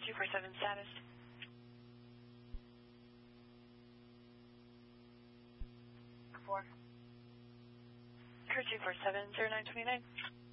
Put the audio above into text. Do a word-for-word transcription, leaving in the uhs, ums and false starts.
two four seven status. Four. Crew two four seven zero nine two nine.